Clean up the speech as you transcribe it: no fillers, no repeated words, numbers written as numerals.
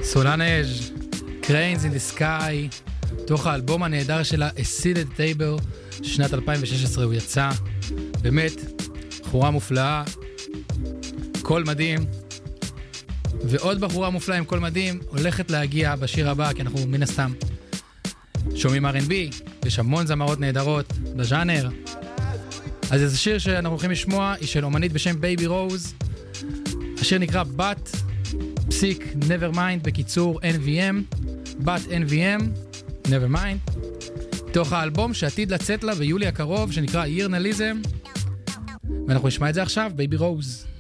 סולנז' Cranes in the Sky, תוך האלבום הנהדר שלה A Seat at the Table, שנת 2016 הוא יצא. באמת, בחורה מופלאה, קול מדהים, ועוד בחורה מופלאה עם קול מדהים הולכת להגיע בשיר הבא, כי אנחנו מן הסתם שומעים R&B, יש המון זמרות נהדרות בז'אנר. אז איזה שיר שאנחנו הולכים לשמוע היא של אומנית בשם בייבי רוז. השיר נקרא But פסיק Nevermind, בקיצור NVM, But NVM Nevermind, תוך האלבום שעתיד לצאת לה ביולי הקרוב שנקרא Yearnalism, ואנחנו נשמע את זה עכשיו, בייבי רוז.